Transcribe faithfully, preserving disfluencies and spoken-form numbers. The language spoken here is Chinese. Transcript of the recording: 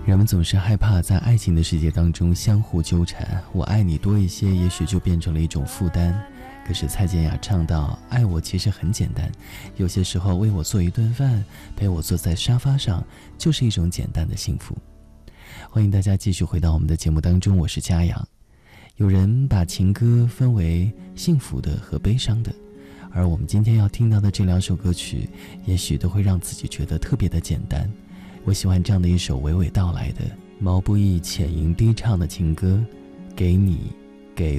人们总是害怕在爱情的世界当中相互纠缠，我爱你多一些也许就变成了一种负担。可是蔡健雅唱到，爱我其实很简单，有些时候为我做一顿饭，陪我坐在沙发上，就是一种简单的幸福。欢迎大家继续回到我们的节目当中，我是嘉阳。有人把情歌分为幸福的和悲伤的，而我们今天要听到的这两首歌曲也许都会让自己觉得特别的简单。我喜欢这样的一首娓娓道来的毛不易浅吟低唱的情歌，给你